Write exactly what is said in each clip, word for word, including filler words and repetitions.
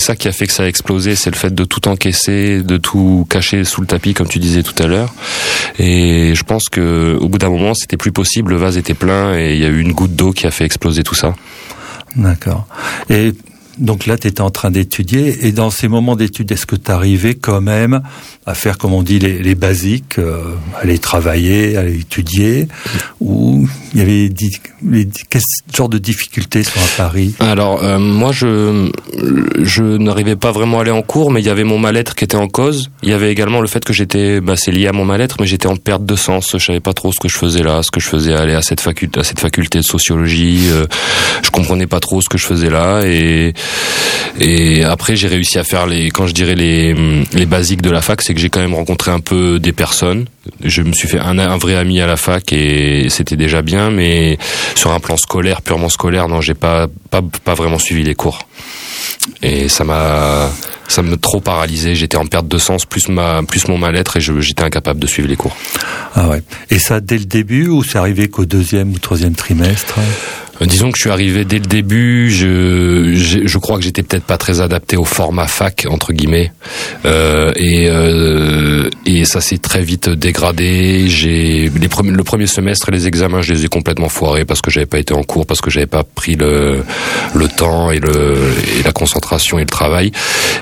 ça qui a fait que ça a explosé, c'est le fait de tout encaisser, de tout cacher sous le tapis, comme tu disais tout à l'heure. Et je pense que au bout d'un moment, c'était plus possible. Le vase était plein et il y a eu une goutte d'eau qui a fait exploser tout ça. D'accord. Et donc là, tu étais en train d'étudier, et dans ces moments d'étude, est-ce que tu arrivais quand même à faire, comme on dit, les, les basiques, euh, aller travailler, aller étudier, ou il y avait di- les, quel genre de difficultés sont apparues? Alors euh, moi, je je n'arrivais pas vraiment à aller en cours, mais il y avait mon mal-être qui était en cause. Il y avait également le fait que j'étais, bah, c'est lié à mon mal-être, mais j'étais en perte de sens. Je savais pas trop ce que je faisais là, ce que je faisais aller à cette faculté, à cette faculté de sociologie. Euh, je comprenais pas trop ce que je faisais là, et Et après, j'ai réussi à faire les, quand je dirais les, les basiques de la fac, c'est que j'ai quand même rencontré un peu des personnes. Je me suis fait un, un vrai ami à la fac et c'était déjà bien, mais sur un plan scolaire, purement scolaire, non, j'ai pas, pas, pas vraiment suivi les cours. Et ça m'a, ça m'a trop paralysé. J'étais en perte de sens, plus ma, plus mon mal-être, et je, j'étais incapable de suivre les cours. Ah ouais. Et ça dès le début, ou c'est arrivé qu'au deuxième ou troisième trimestre? Disons que je suis arrivé dès le début. Je, je, je crois que j'étais peut-être pas très adapté au format fac entre guillemets, euh, et euh, et ça s'est très vite dégradé. J'ai les premiers, le premier semestre et les examens, je les ai complètement foirés parce que j'avais pas été en cours, parce que j'avais pas pris le le temps et le et la concentration et le travail.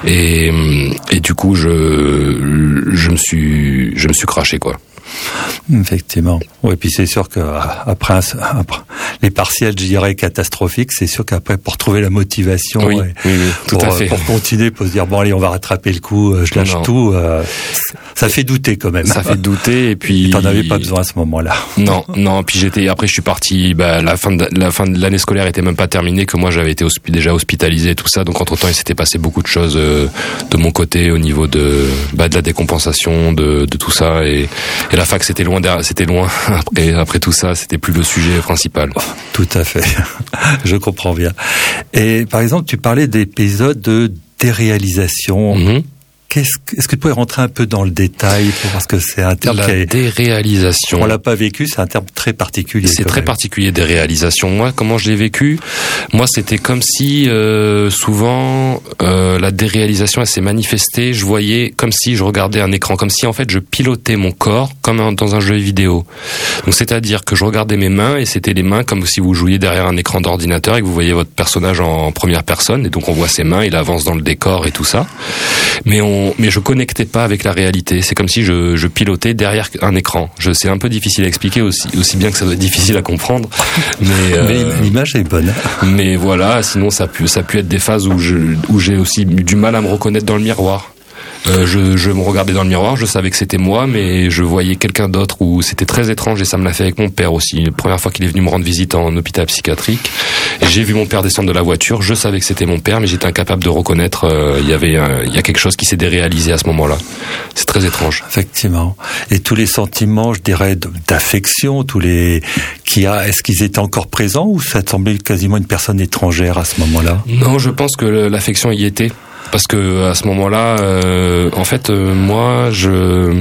Et et du coup, je je me suis je me suis craché quoi. Effectivement. Oui, puis c'est sûr que après, un, après les partiels, je dirais catastrophiques, c'est sûr qu'après pour trouver la motivation, oui, ouais, oui, oui, tout pour, à fait. pour continuer, pour se dire bon allez, on va rattraper le coup, je lâche non. tout. Euh, ça fait douter quand même. Ça fait douter, et puis t'en avais pas besoin à ce moment-là. Non, non. Puis j'étais. Après, je suis parti. Bah, la fin de la fin de l'année scolaire était même pas terminée, que moi j'avais été hospi- déjà hospitalisé, tout ça. Donc entre temps, il s'était passé beaucoup de choses euh, de mon côté au niveau de bah, de la décompensation, de de tout ça, et, et la fac c'était loin derrière, c'était loin. Après après tout ça, c'était plus le sujet principal. Tout à fait. Je comprends bien. Et par exemple, tu parlais d'épisodes de déréalisation. Mm-hmm. Qu'est-ce que, est-ce que tu pourrais rentrer un peu dans le détail, parce que c'est un terme la qui est, déréalisation. On l'a pas vécu, c'est un terme très particulier. C'est très même. particulier, déréalisation. Moi, comment je l'ai vécu? Moi, c'était comme si euh, souvent euh, la déréalisation, elle s'est manifestée. Je voyais comme si je regardais un écran, comme si en fait je pilotais mon corps comme un, dans un jeu vidéo. Donc, c'est-à-dire que je regardais mes mains, et c'était les mains comme si vous jouiez derrière un écran d'ordinateur et que vous voyez votre personnage en première personne, et donc on voit ses mains, il avance dans le décor et tout ça. Mais on mais je connectais pas avec la réalité. C'est comme si je, je pilotais derrière un écran. Je, c'est un peu difficile à expliquer, aussi, aussi bien que ça doit être difficile à comprendre. Mais, mais euh, l'image est bonne. Mais voilà, sinon ça a pu, ça a pu être des phases où je, où j'ai aussi eu du mal à me reconnaître dans le miroir. Euh, je, je me regardais dans le miroir, je savais que c'était moi, mais je voyais quelqu'un d'autre, où c'était très étrange, et ça me l'a fait avec mon père aussi. La première fois qu'il est venu me rendre visite en hôpital psychiatrique, et j'ai vu mon père descendre de la voiture, je savais que c'était mon père, mais j'étais incapable de reconnaître. Euh, il y avait, un, il y a quelque chose qui s'est déréalisé à ce moment-là. C'est très étrange. Effectivement. Et tous les sentiments, je dirais, d'affection, tous les, qui a, est-ce qu'ils étaient encore présents, ou ça te semblait quasiment une personne étrangère à ce moment-là? Non, je pense que l'affection y était. Parce que à ce moment-là, euh, en fait, euh, moi, je,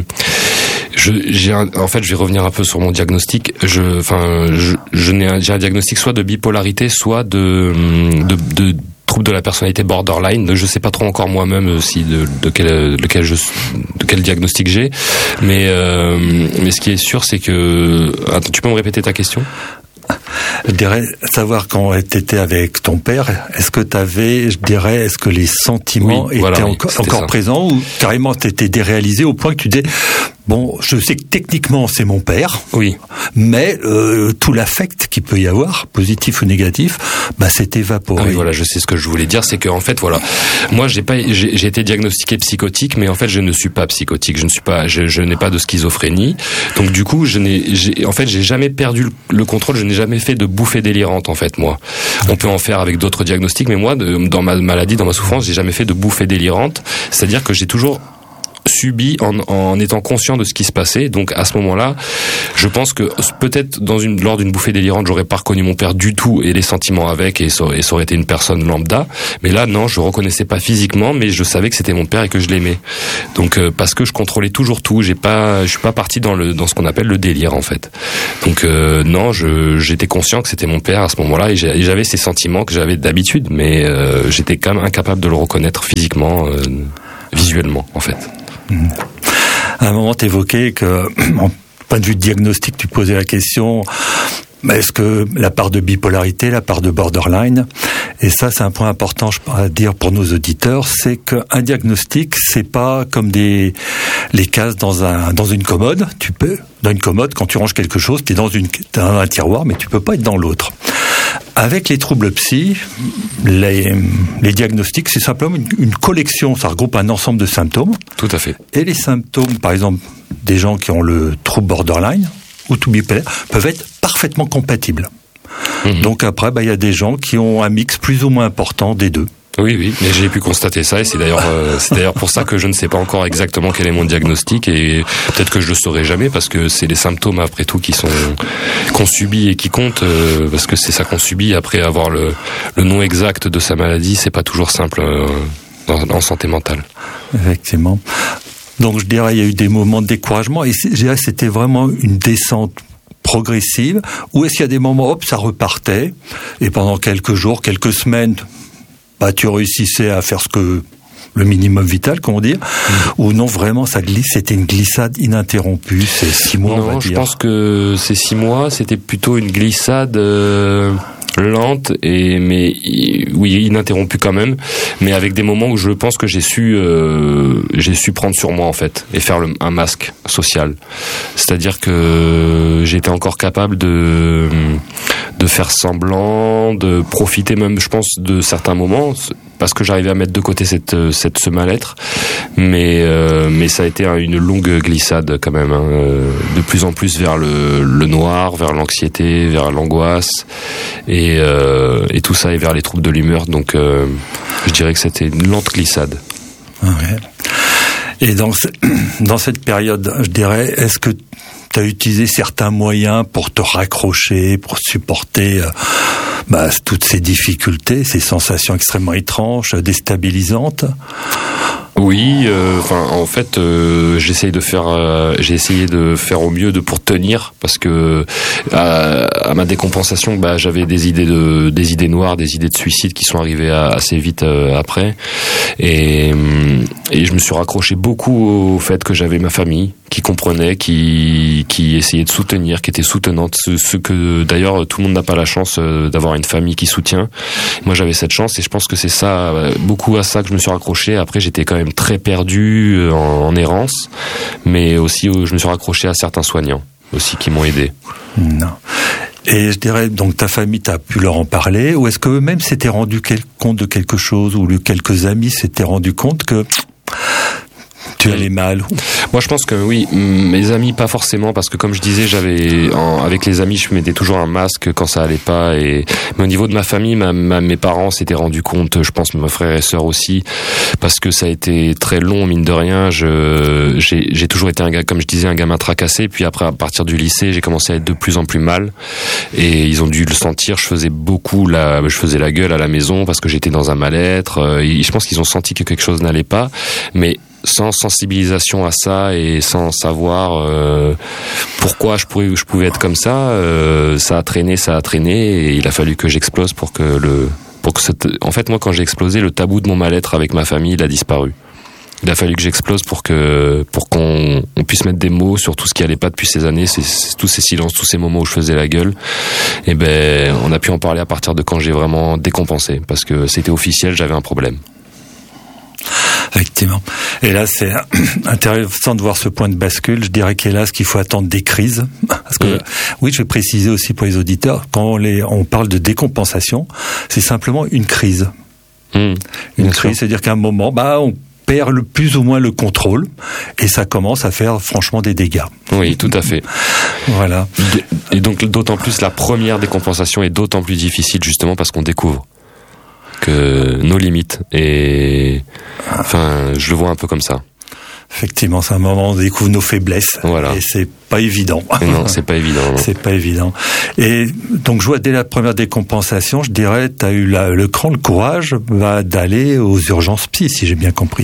je, j'ai, un, en fait, je vais revenir un peu sur mon diagnostic. Je, enfin, je, je n'ai un, j'ai un diagnostic soit de bipolarité, soit de, de, de trouble de la personnalité borderline. Je sais pas trop encore moi-même si de, de quel, de quel, je, de quel diagnostic j'ai. Mais, euh, mais ce qui est sûr, c'est que, attends, tu peux me répéter ta question? Je dirais, savoir quand tu étais avec ton père, est-ce que tu avais, je dirais, est-ce que les sentiments oui, étaient voilà, encore, oui, encore présents, ou carrément tu étais déréalisé au point que tu disais, bon, je sais que techniquement c'est mon père, oui, mais euh, tout l'affect qu'il peut y avoir, positif ou négatif, bah c'est évaporé. Ah oui, voilà, je sais ce que je voulais dire, c'est que en fait, voilà, moi j'ai pas, j'ai, j'ai été diagnostiqué psychotique, mais en fait je ne suis pas psychotique, je ne suis pas, je, je n'ai pas de schizophrénie, donc du coup je n'ai, j'ai, en fait j'ai jamais perdu le, le contrôle, je n'ai jamais fait de bouffée délirante en fait moi. On peut en faire avec d'autres diagnostics, mais moi de, dans ma maladie, dans ma souffrance, j'ai jamais fait de bouffée délirante, c'est-à-dire que j'ai toujours subi en, en étant conscient de ce qui se passait. Donc à ce moment-là, je pense que peut-être dans une, lors d'une bouffée délirante, j'aurais pas reconnu mon père du tout et les sentiments avec, et ça, et ça aurait été une personne lambda. Mais là, non, je reconnaissais pas physiquement, mais je savais que c'était mon père et que je l'aimais. Donc euh, parce que je contrôlais toujours tout, j'ai pas, je suis pas parti dans le dans ce qu'on appelle le délire en fait. Donc euh, non, je j'étais conscient que c'était mon père à ce moment-là et j'avais ces sentiments que j'avais d'habitude, mais euh, j'étais quand même incapable de le reconnaître physiquement, euh, visuellement en fait. Mmh. À un moment, tu évoquais que, en point de vue de diagnostic, tu posais la question, est-ce que la part de bipolarité, la part de borderline, et ça, c'est un point important à dire pour nos auditeurs, c'est qu'un diagnostic, c'est pas comme des les cases dans un dans une commode. Tu peux dans une commode, quand tu ranges quelque chose, t'es dans une t'es dans un tiroir, mais tu peux pas être dans l'autre. Avec les troubles psy, les, les diagnostics, c'est simplement une, une collection, ça regroupe un ensemble de symptômes. Tout à fait. Et les symptômes, par exemple, des gens qui ont le trouble borderline ou tout bipolaire, peuvent être parfaitement compatibles. Mmh. Donc après, bah, y a des gens qui ont un mix plus ou moins important des deux. Oui, oui, mais j'ai pu constater ça et c'est d'ailleurs, euh, c'est d'ailleurs pour ça que je ne sais pas encore exactement quel est mon diagnostic et peut-être que je le saurai jamais parce que c'est les symptômes après tout qui sont qu'on subit et qui comptent euh, parce que c'est ça qu'on subit. Après avoir le le nom exact de sa maladie, c'est pas toujours simple euh, en, en santé mentale. Effectivement. Donc je dirais il y a eu des moments de découragement et je dirais c'était vraiment une descente progressive ou est-ce qu'il y a des moments hop ça repartait et pendant quelques jours, quelques semaines bah, tu réussissais à faire ce que le minimum vital, comment dire, mmh. ou non, vraiment, ça glisse, c'était une glissade ininterrompue, c'est six mois, non, on va dire. Je pense que ces six mois, c'était plutôt une glissade euh, lente, et mais oui, ininterrompue quand même, mais avec des moments où je pense que j'ai su, euh, j'ai su prendre sur moi en fait, et faire le, un masque social. C'est-à-dire que j'étais encore capable de de faire semblant, de profiter même, je pense, de certains moments, parce que j'arrivais à mettre de côté cette, cette ce mal-être, mais euh, mais ça a été une longue glissade quand même, hein, de plus en plus vers le, le noir, vers l'anxiété, vers l'angoisse, et euh, et tout ça et vers les troubles de l'humeur. Donc euh, je dirais que c'était une lente glissade. Ouais. Et dans ce, dans cette période, je dirais, est-ce que tu as utilisé certains moyens pour te raccrocher, pour supporter euh, bah, toutes ces difficultés, ces sensations extrêmement étranges, déstabilisantes? Oui, enfin euh, en fait, euh, j'essaye de faire, euh, j'ai essayé de faire au mieux de pour tenir, parce que à, à ma décompensation, bah j'avais des idées de, des idées noires, des idées de suicide qui sont arrivées à, assez vite euh, après, et et je me suis raccroché beaucoup au fait que j'avais ma famille qui comprenait, qui qui essayait de soutenir, qui était soutenante, ce, ce que d'ailleurs tout le monde n'a pas la chance d'avoir une famille qui soutient. Moi j'avais cette chance et je pense que c'est ça, beaucoup à ça que je me suis raccroché. Après j'étais quand même très perdu en, en errance, mais aussi je me suis raccroché à certains soignants aussi qui m'ont aidé. Non. Et je dirais, donc ta famille, t'as pu leur en parler, ou est-ce qu'eux-mêmes s'étaient rendus compte de quelque chose, ou quelques amis s'étaient rendus compte que tu allais mal? Moi, je pense que oui. Mes amis, pas forcément, parce que comme je disais, j'avais, en, avec les amis, je mettais toujours un masque quand ça allait pas. Et mais au niveau de ma famille, ma, ma, mes parents s'étaient rendus compte. Je pense mes frères et sœurs aussi, parce que ça a été très long, mine de rien. Je, j'ai, j'ai toujours été un gars, comme je disais, un gamin tracassé. Puis après, à partir du lycée, j'ai commencé à être de plus en plus mal. Et ils ont dû le sentir. Je faisais beaucoup la, je faisais la gueule à la maison parce que j'étais dans un mal-être. Et je pense qu'ils ont senti que quelque chose n'allait pas, mais sans sensibilisation à ça et sans savoir euh, pourquoi je pouvais, je pouvais être comme ça, euh, ça a traîné, ça a traîné, et il a fallu que j'explose pour que le, pour que cette, en fait moi quand j'ai explosé, le tabou de mon mal-être avec ma famille, il a disparu. Il a fallu que j'explose pour que, pour qu'on on puisse mettre des mots sur tout ce qui allait pas depuis ces années, c'est, c'est, tous ces silences, tous ces moments où je faisais la gueule. Et ben, on a pu en parler à partir de quand j'ai vraiment décompensé, parce que c'était officiel, j'avais un problème. Effectivement. Et là, c'est intéressant de voir ce point de bascule. Je dirais qu'hélas, qu'il faut attendre des crises. Parce que, mmh. oui, je vais préciser aussi pour les auditeurs, quand on, les, on parle de décompensation, c'est simplement une crise. Mmh. Une crise, c'est-à-dire qu'à un moment, bah, on perd le plus ou moins le contrôle et ça commence à faire franchement des dégâts. Oui, tout à fait. Voilà. Et donc, d'autant plus, la première décompensation est d'autant plus difficile justement parce qu'on découvre que nos limites, et enfin je le vois un peu comme ça. Effectivement, c'est un moment où on découvre nos faiblesses. Voilà. Et c'est pas évident. Non, c'est pas évident. Non. C'est pas évident. Et donc, je vois dès la première décompensation, je dirais, tu as eu la, le cran, le courage bah, d'aller aux urgences psy, si j'ai bien compris.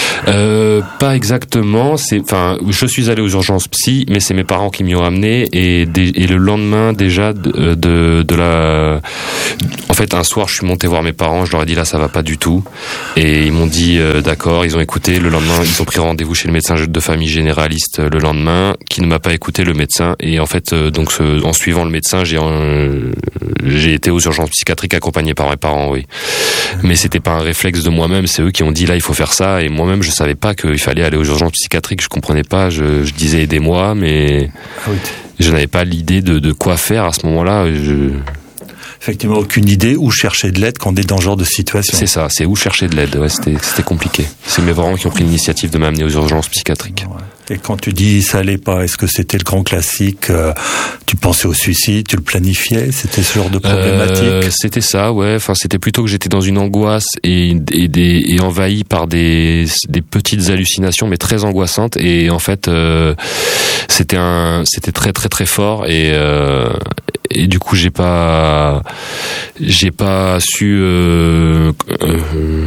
Euh, pas exactement. C'est, enfin, je suis allé aux urgences psy, mais c'est mes parents qui m'y ont amené. Et, des, et le lendemain déjà de, de, de la, en fait, un soir, je suis monté voir mes parents. Je leur ai dit là, ça va pas du tout. Et ils m'ont dit euh, d'accord. Ils ont écouté. Le lendemain, ils ont pris rendez-vous chez le médecin de famille généraliste le lendemain, qui ne m'a pas écouté, le médecin. Et en fait, euh, donc, ce, en suivant le médecin, j'ai, euh, j'ai été aux urgences psychiatriques accompagné par mes parents, oui. Mais c'était pas un réflexe de moi-même. C'est eux qui ont dit là, il faut faire ça. Et moi-même, je savais pas qu'il fallait aller aux urgences psychiatriques. Je comprenais pas. Je, je disais aidez-moi, mais ah oui. Je n'avais pas l'idée de, de quoi faire à ce moment-là. Je... Effectivement, aucune idée où chercher de l'aide quand on est dans ce genre de situation. C'est ça, c'est où chercher de l'aide. Ouais, c'était, c'était compliqué. C'est mes parents qui ont pris l'initiative de m'amener aux urgences psychiatriques. Ouais. Et quand tu dis ça allait pas, est-ce que c'était le grand classique euh, tu pensais au suicide, tu le planifiais, c'était ce genre de problématique? euh, C'était ça, ouais. Enfin, c'était plutôt que j'étais dans une angoisse et, et, des, et envahi par des, des petites hallucinations, mais très angoissantes. Et en fait, euh, c'était un, c'était très très très fort. Et, euh, et du coup, j'ai pas, j'ai pas su, euh, euh,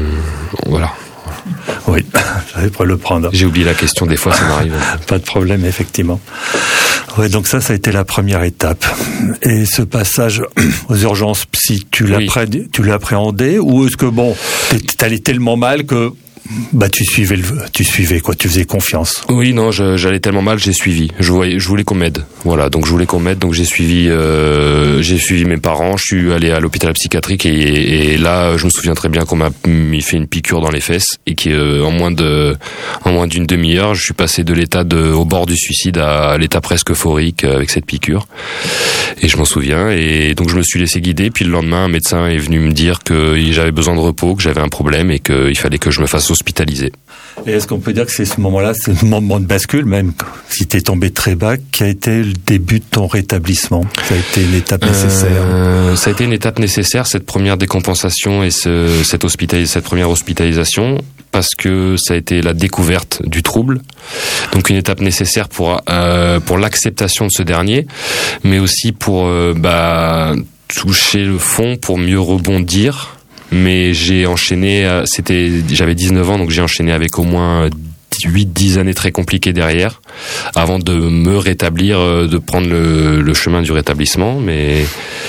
voilà. Oui, j'avais pas le prendre. J'ai oublié la question, des fois ça m'arrive. Pas de problème, effectivement. Ouais, donc ça, ça a été la première étape. Et ce passage aux urgences psy, tu l'as, oui. tu l'as appréhendé, ou est-ce que bon, t'allais tellement mal que bah tu suivais le, tu suivais quoi, tu faisais confiance? Oui, non, je, j'allais tellement mal, j'ai suivi. Je voyais, je voulais qu'on m'aide. Voilà, donc je voulais qu'on m'aide, donc j'ai suivi, euh, j'ai suivi mes parents. Je suis allé à l'hôpital psychiatrique et, et là, je me souviens très bien qu'on m'a fait une piqûre dans les fesses et qui, euh, en moins de, en moins d'une demi-heure, je suis passé de l'état de, au bord du suicide à l'état presque euphorique avec cette piqûre. Et je m'en souviens. Et donc je me suis laissé guider. Puis le lendemain, un médecin est venu me dire que j'avais besoin de repos, que j'avais un problème et qu'il fallait que je me fasse hospitaliser. Et est-ce qu'on peut dire que c'est ce moment-là, c'est le moment de bascule, même si t'es tombé très bas, qui a été le début de ton rétablissement? Ça a été une étape nécessaire. Euh, ça a été une étape nécessaire, cette première décompensation et ce, cette, hospitalis- cette première hospitalisation, parce que ça a été la découverte du trouble. Donc une étape nécessaire pour euh, pour l'acceptation de ce dernier, mais aussi pour euh, bah toucher le fond, pour mieux rebondir. Mais j'ai enchaîné, c'était, j'avais dix-neuf ans, donc j'ai enchaîné avec au moins huit dix années très compliquées derrière, avant de me rétablir, de prendre le, le chemin du rétablissement. Mais,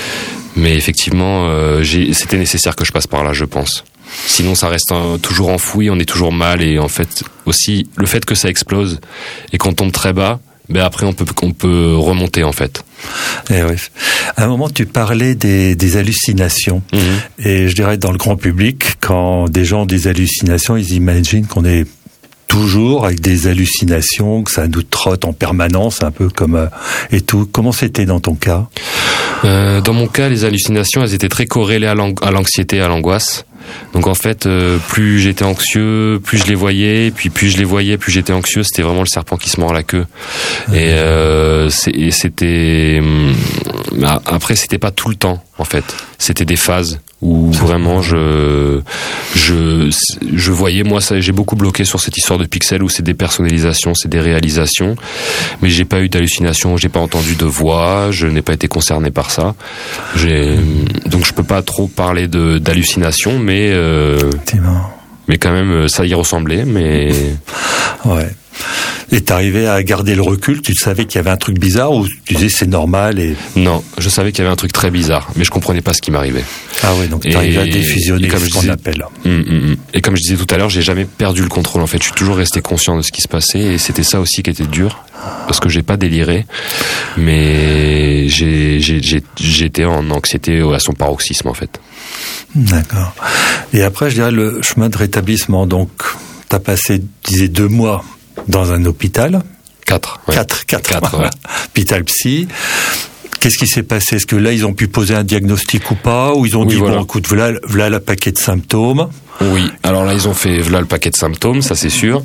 mais effectivement, euh, j'ai, c'était nécessaire que je passe par là, je pense. Sinon, ça reste un, toujours enfoui, on est toujours mal, et en fait, aussi, le fait que ça explose et qu'on tombe très bas, ben après on peut on peut remonter en fait. Et oui. À un moment tu parlais des, des hallucinations mmh. et je dirais dans le grand public quand des gens ont des hallucinations ils imaginent qu'on est toujours avec des hallucinations, que ça nous trotte en permanence un peu comme euh, et tout. Comment c'était dans ton cas? euh, Dans mon cas, les hallucinations elles étaient très corrélées à, l'ang- à l'anxiété, à l'angoisse. Donc en fait, euh, plus j'étais anxieux, plus je les voyais, puis plus je les voyais, plus j'étais anxieux. C'était vraiment le serpent qui se mord la queue. Mmh. Et, euh, c'est, et c'était après, c'était pas tout le temps en fait. C'était des phases où vraiment je je je voyais. Moi, ça, j'ai beaucoup bloqué sur cette histoire de pixels où c'est des personnalisations, c'est des réalisations. Mais j'ai pas eu d'hallucination, j'ai pas entendu de voix, je n'ai pas été concerné par ça. J'ai donc je peux pas trop parler de d'hallucination, mais euh, mais quand même ça y ressemblait. Mais ouais. Et t'arrivais à garder le recul, tu savais qu'il y avait un truc bizarre ou tu disais c'est normal et... Non, je savais qu'il y avait un truc très bizarre, mais je comprenais pas ce qui m'arrivait. Ah ouais, donc t'arrivais à défusionner ce qu'on disais, appelle. Hum, hum, et comme je disais tout à l'heure, j'ai jamais perdu le contrôle en fait, je suis toujours resté conscient de ce qui se passait et c'était ça aussi qui était dur, parce que j'ai pas déliré, mais j'ai, j'ai, j'ai, j'étais en anxiété à son paroxysme en fait. D'accord. Et après, je dirais le chemin de rétablissement, donc t'as passé, tu disais deux mois dans un hôpital. Quatre. Ouais. Quatre, quatre. Quatre ouais. Hôpital psy. Qu'est-ce qui s'est passé? Est-ce que là, ils ont pu poser un diagnostic ou pas? Ou ils ont oui, dit, voilà. bon, écoute, voilà, voilà la paquet de symptômes. Oui, alors là ils ont fait voilà le paquet de symptômes, ça c'est sûr.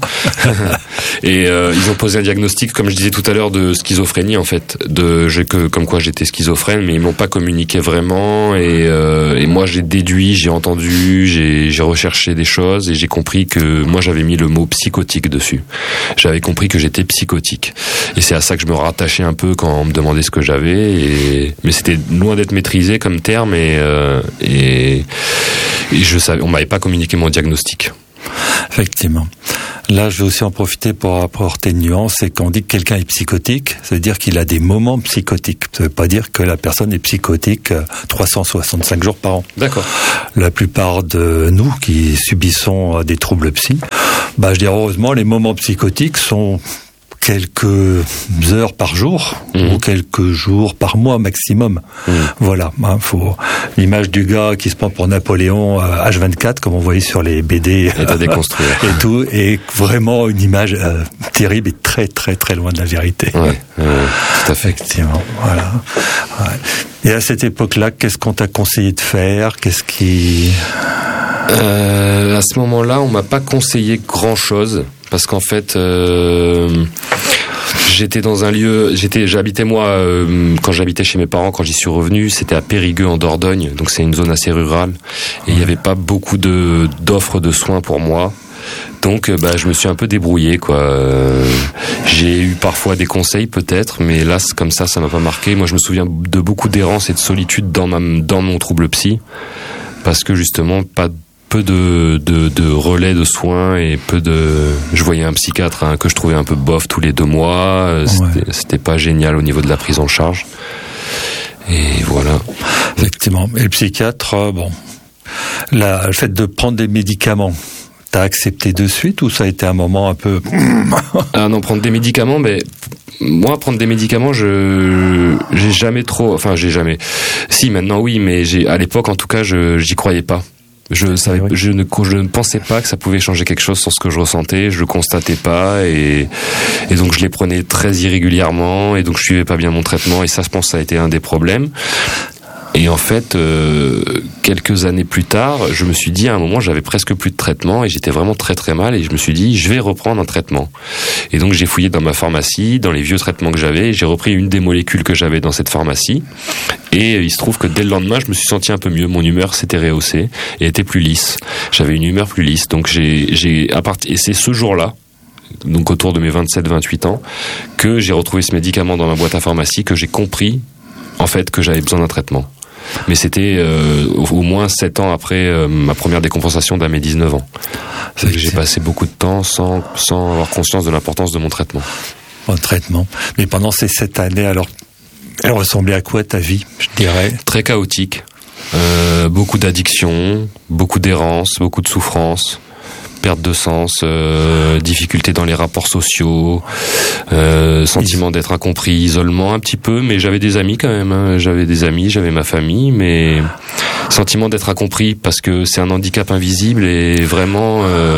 Et euh, ils ont posé un diagnostic, comme je disais tout à l'heure, de schizophrénie en fait, de j'ai que comme quoi j'étais schizophrène, mais ils m'ont pas communiqué vraiment. Et, euh, et moi j'ai déduit, j'ai entendu, j'ai, j'ai recherché des choses et j'ai compris que moi j'avais mis le mot psychotique dessus. J'avais compris que j'étais psychotique. Et c'est à ça que je me rattachais un peu quand on me demandait ce que j'avais. Et mais c'était loin d'être maîtrisé comme terme et euh, et, et je savais, on m'avait pas communiqué mon diagnostic. Effectivement. Là, je vais aussi en profiter pour apporter une nuance, c'est quand on dit que quelqu'un est psychotique, ça veut dire qu'il a des moments psychotiques. Ça veut pas dire que la personne est psychotique trois cent soixante-cinq jours par an. D'accord. La plupart de nous qui subissons des troubles psy, bah, je dirais heureusement, les moments psychotiques sont quelques heures par jour mmh. ou quelques jours par mois maximum. Mmh. Voilà, hein, faut l'image du gars qui se prend pour Napoléon euh, H vingt-quatre comme on voyait sur les B D et à déconstruire et tout, est vraiment une image euh, terrible et très très très loin de la vérité. Ouais, ouais, tout à fait. Effectivement, voilà. Ouais. Et à cette époque-là, qu'est-ce qu'on t'a conseillé de faire ? Qu'est-ce qui euh, à ce moment-là, on m'a pas conseillé grand-chose. Parce qu'en fait, euh, j'étais dans un lieu, j'étais, j'habitais moi euh, quand j'habitais chez mes parents, quand j'y suis revenu, c'était à Périgueux en Dordogne, donc c'est une zone assez rurale et il n'y avait pas beaucoup de d'offres de soins pour moi. Donc, bah, je me suis un peu débrouillé, quoi. Euh, j'ai eu parfois des conseils, peut-être, mais là, comme ça, ça m'a pas marqué. Moi, je me souviens de beaucoup d'errance et de solitude dans ma, dans mon trouble psy, parce que justement, pas peu de, de, de relais de soins et peu de. Je voyais un psychiatre hein, que je trouvais un peu bof tous les deux mois. C'était, ouais. c'était pas génial au niveau de la prise en charge. Et voilà. Effectivement. Et le psychiatre, bon, la, le fait de prendre des médicaments. T'as accepté de suite ou ça a été un moment un peu... Ah non, prendre des médicaments, mais moi, prendre des médicaments, je j'ai jamais trop... Enfin, j'ai jamais... Si, maintenant, oui, mais j'ai à l'époque, en tout cas, je j'y croyais pas. Je savais, oui. je ne, je ne pensais pas que ça pouvait changer quelque chose sur ce que je ressentais. Je le constatais pas et, et donc je les prenais très irrégulièrement et donc je suivais pas bien mon traitement et ça, je pense, ça a été un des problèmes. Et en fait, euh, quelques années plus tard, je me suis dit, à un moment, j'avais presque plus de traitement et j'étais vraiment très très mal et je me suis dit, je vais reprendre un traitement. Et donc, j'ai fouillé dans ma pharmacie, dans les vieux traitements que j'avais, et j'ai repris une des molécules que j'avais dans cette pharmacie. Et il se trouve que dès le lendemain, je me suis senti un peu mieux. Mon humeur s'était rehaussée et était plus lisse. J'avais une humeur plus lisse. Donc, j'ai, j'ai, à part, et c'est ce jour-là, donc autour de mes vingt-sept vingt-huit ans, que j'ai retrouvé ce médicament dans ma boîte à pharmacie, que j'ai compris, en fait, que j'avais besoin d'un traitement. Mais c'était euh, au, au moins sept ans après euh, ma première décompensation d'à mes dix-neuf ans. C'est que j'ai passé beaucoup de temps sans, sans avoir conscience de l'importance de mon traitement. Mon traitement. Mais pendant ces sept années, alors, elle ressemblait à quoi ta vie, je dirais ? Très chaotique. Euh, beaucoup d'addiction, beaucoup d'errance, beaucoup de souffrance. Perte de sens, euh, difficulté dans les rapports sociaux, euh, sentiment d'être incompris, isolement un petit peu, mais j'avais des amis quand même, hein. J'avais des amis, j'avais ma famille, mais sentiment d'être incompris parce que c'est un handicap invisible et vraiment, euh,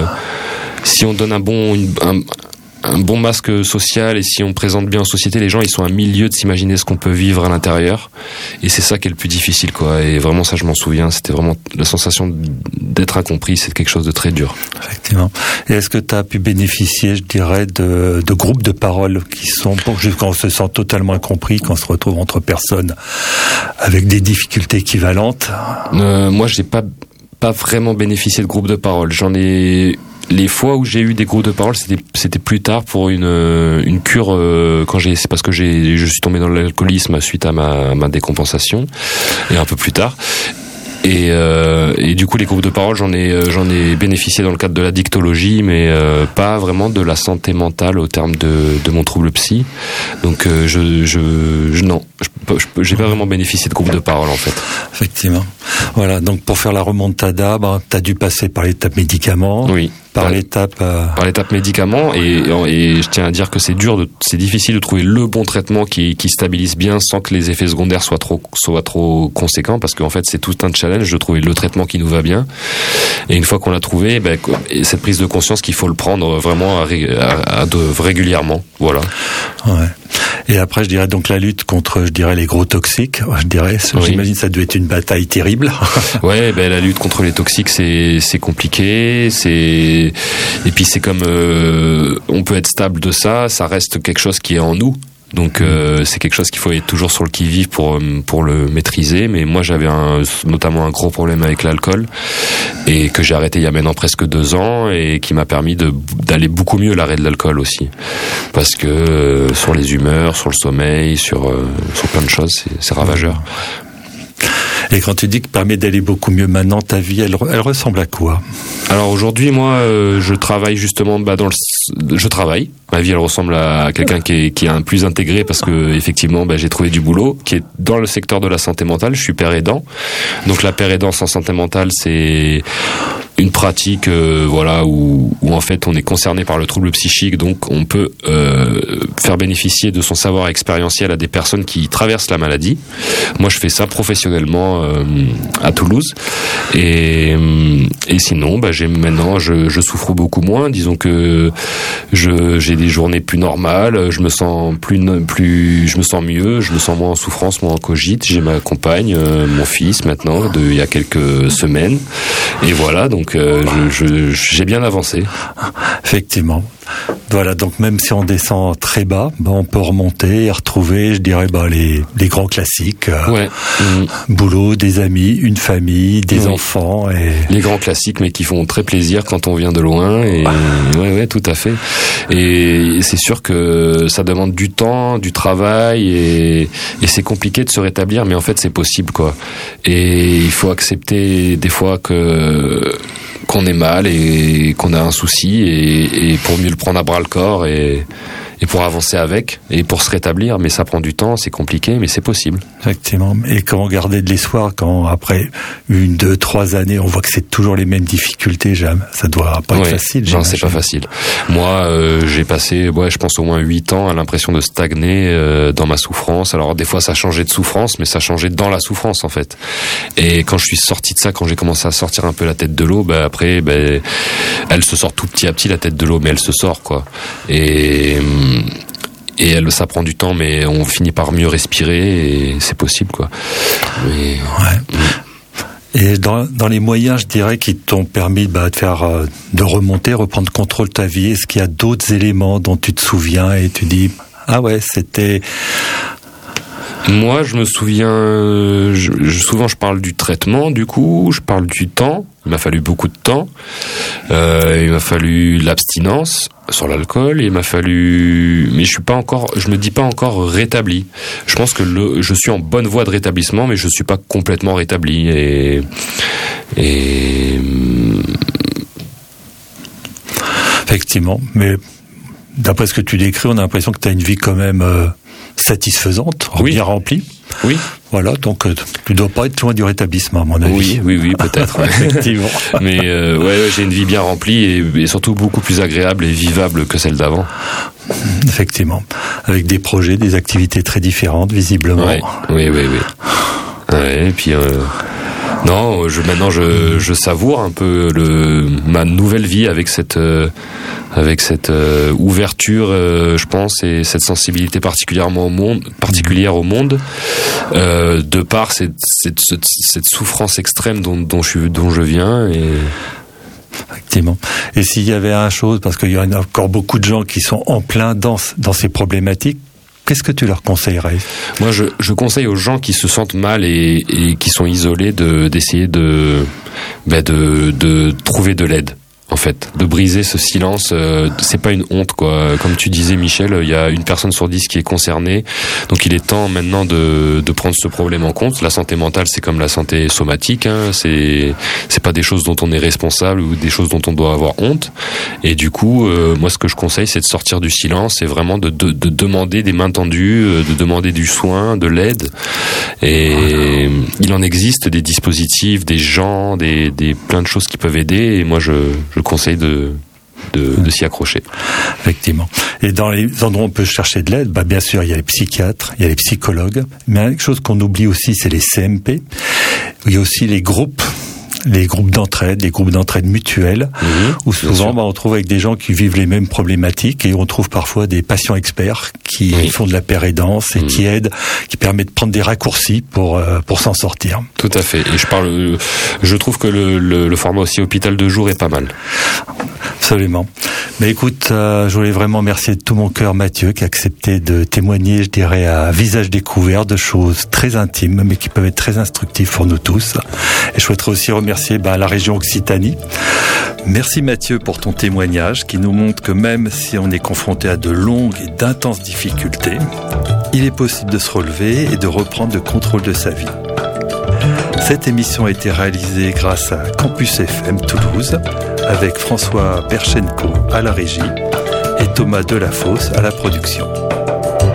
si on donne un bon, une, un, un bon masque social et si on présente bien en société, les gens ils sont à mille lieues de s'imaginer ce qu'on peut vivre à l'intérieur et c'est ça qui est le plus difficile quoi. Et vraiment ça je m'en souviens, c'était vraiment la sensation d'être incompris, c'est quelque chose de très dur. Effectivement. Et est-ce que tu as pu bénéficier, je dirais, de, de groupes de parole qui sont pour quand on se sent totalement incompris, quand on se retrouve entre personnes avec des difficultés équivalentes? euh, Moi j'ai pas pas vraiment bénéficié de groupes de parole. J'en ai Les fois où j'ai eu des groupes de parole, c'était c'était plus tard pour une une cure euh, quand j'ai c'est parce que j'ai je suis tombé dans l'alcoolisme suite à ma ma décompensation et un peu plus tard. Et, euh, et du coup, les groupes de parole, j'en ai, j'en ai bénéficié dans le cadre de la dictologie, mais euh, pas vraiment de la santé mentale au terme de, de mon trouble psy. Donc, euh, je, je, je, non, je, je, j'ai pas vraiment bénéficié de groupes de parole en fait. Effectivement. Voilà. Donc, pour faire la remontada, ben, t'as dû passer par l'étape médicaments. Oui. Par l'étape, euh... par l'étape médicaments et, et je tiens à dire que c'est dur, de, c'est difficile de trouver le bon traitement qui, qui stabilise bien sans que les effets secondaires soient trop, soient trop conséquents parce qu'en fait c'est tout un challenge de trouver le traitement qui nous va bien et une fois qu'on l'a trouvé, ben, cette prise de conscience qu'il faut le prendre vraiment à, à, à de, régulièrement, voilà. Ouais. Et après, je dirais donc la lutte contre, je dirais, les gros toxiques. Je dirais, oui. J'imagine que ça doit être une bataille terrible. Ouais, ben la lutte contre les toxiques, c'est c'est compliqué. C'est et puis c'est comme euh, on peut être stable de ça, ça reste quelque chose qui est en nous. Donc euh, c'est quelque chose qu'il faut être toujours sur le qui-vive pour pour le maîtriser. Mais moi j'avais un, notamment un gros problème avec l'alcool et que j'ai arrêté il y a maintenant presque deux ans et qui m'a permis de d'aller beaucoup mieux l'arrêt de l'alcool aussi, parce que euh, sur les humeurs, sur le sommeil, sur euh, sur plein de choses, c'est, c'est ravageur. Et quand tu dis que permet d'aller beaucoup mieux maintenant, ta vie, elle, elle ressemble à quoi? Alors aujourd'hui, moi, euh, je travaille justement bah, dans le, je travaille. Ma vie, elle ressemble à quelqu'un qui est qui est un plus intégré parce que effectivement, bah, j'ai trouvé du boulot qui est dans le secteur de la santé mentale. Je suis père aidant, donc la père aidance en santé mentale, c'est une pratique, euh, voilà, où, où en fait on est concerné par le trouble psychique, donc on peut euh, faire bénéficier de son savoir expérientiel à des personnes qui traversent la maladie. Moi, je fais ça professionnellement euh, à Toulouse, et, et sinon, bah, j'ai maintenant, je, je souffre beaucoup moins. Disons que je, j'ai des journées plus normales, je me sens plus, plus, je me sens mieux, je me sens moins en souffrance, moins en cogite. J'ai ma compagne, euh, mon fils maintenant, de il y a quelques semaines, et voilà. Donc Donc euh, je, je, j'ai bien avancé. Effectivement. Voilà, donc même si on descend très bas, bah, on peut remonter et retrouver, je dirais, bah, les, les grands classiques. Euh, ouais. Mmh. Boulot, des amis, une famille, des oui. enfants. Et... Les grands classiques, mais qui font très plaisir quand on vient de loin. Et ouais, ouais, tout à fait. Et c'est sûr que ça demande du temps, du travail, et, et c'est compliqué de se rétablir, mais en fait c'est possible, quoi. Et il faut accepter des fois que qu'on est mal et qu'on a un souci, et, et pour mieux le prendre à bras le corps et, et pour avancer avec et pour se rétablir. Mais ça prend du temps, c'est compliqué, mais c'est possible. Effectivement. Et comment garder de l'espoir quand après une, deux, trois années, on voit que c'est toujours les mêmes difficultés, Jam. Ça doit pas être ouais, facile. Non, c'est pas facile. Moi, euh, j'ai passé, ouais, je pense au moins huit ans à l'impression de stagner euh, dans ma souffrance. Alors des fois, ça changeait de souffrance, mais ça changeait dans la souffrance en fait. Et quand je suis sorti de ça, quand j'ai commencé à sortir un peu la tête de l'eau, bah après, bah, elle se sort tout petit à petit la tête de l'eau, mais elle se sort, quoi. Et Et elle, ça prend du temps, mais on finit par mieux respirer et c'est possible, quoi. Mais, ouais. Et dans, dans les moyens, je dirais, qui t'ont permis bah, de faire, euh, de remonter, reprendre contrôle de ta vie, est-ce qu'il y a d'autres éléments dont tu te souviens et tu dis, ah ouais, c'était... Moi, je me souviens, je, je, souvent je parle du traitement, du coup, je parle du temps. Il m'a fallu beaucoup de temps. Euh, il m'a fallu l'abstinence sur l'alcool. Il m'a fallu, mais je suis pas encore, je me dis pas encore rétabli. Je pense que le, je suis en bonne voie de rétablissement, mais je suis pas complètement rétabli. Et, et effectivement, mais d'après ce que tu décris, on a l'impression que tu as une vie quand même euh, satisfaisante, oui. bien remplie. Oui. Voilà, donc euh, tu dois pas être loin du rétablissement, à mon avis. Oui, oui, oui, peut-être. Effectivement. Mais euh, ouais, ouais, j'ai une vie bien remplie et, et surtout beaucoup plus agréable et vivable que celle d'avant. Effectivement, avec des projets, des activités très différentes, visiblement. Ouais. Oui, oui, oui. Ouais, et puis. Euh... Non, je, maintenant je, je savoure un peu le, ma nouvelle vie avec cette, euh, avec cette euh, ouverture, euh, je pense, et cette sensibilité particulièrement au monde, particulière au monde, euh, de par cette, cette, cette, cette souffrance extrême dont, dont, je, dont je viens. Et... Effectivement. Et s'il y avait une chose, parce qu'il y en a encore beaucoup de gens qui sont en plein dans, dans ces problématiques, qu'est-ce que tu leur conseillerais? Moi, je, je conseille aux gens qui se sentent mal et, et qui sont isolés de d'essayer de, bah de de trouver de l'aide. En fait, de briser ce silence, euh, c'est pas une honte, quoi. Comme tu disais, Michel, il y a une personne sur dix qui est concernée, donc il est temps maintenant de de prendre ce problème en compte. La santé mentale, c'est comme la santé somatique, hein. C'est c'est pas des choses dont on est responsable ou des choses dont on doit avoir honte. Et du coup, euh, moi, ce que je conseille, c'est de sortir du silence, et vraiment de de, de demander des mains tendues, de demander du soin, de l'aide. Et il en existe des dispositifs, des gens, des des plein de choses qui peuvent aider. Et moi, je je conseille de, de, de s'y accrocher. Effectivement. Et dans les endroits où on peut chercher de l'aide, bah bien sûr, il y a les psychiatres, il y a les psychologues, mais quelque chose qu'on oublie aussi, c'est les C M P. Il y a aussi les groupes, les groupes d'entraide, les groupes d'entraide mutuels, mmh, où souvent bah, on trouve avec des gens qui vivent les mêmes problématiques et on trouve parfois des patients experts qui oui. font de la pérédance et mmh. qui aident, qui permettent de prendre des raccourcis pour euh, pour s'en sortir. Tout à fait. Et je parle, je trouve que le, le, le format aussi hôpital de jour est pas mal. Absolument. Mais écoute, euh, je voulais vraiment remercier de tout mon cœur Mathieu qui a accepté de témoigner, je dirais, à visage découvert de choses très intimes, mais qui peuvent être très instructives pour nous tous. Et je souhaiterais aussi remercier bah, la région Occitanie. Merci Mathieu pour ton témoignage qui nous montre que même si on est confronté à de longues et d'intenses difficultés, il est possible de se relever et de reprendre le contrôle de sa vie. Cette émission a été réalisée grâce à Campus F M Toulouse avec François Berchenko à la régie et Thomas Delafosse à la production.